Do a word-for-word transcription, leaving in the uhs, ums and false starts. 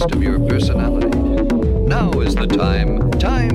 best of your personality. Now is the time, time